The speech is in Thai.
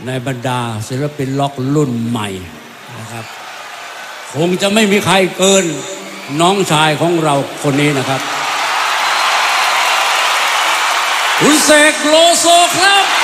ในบรรดาศิลปินล็อกรุ่นใหม่นะครับคงจะไม่มีใครเกินน้องชายของเราคนนี้นะครับคุณเสกโลโซครับ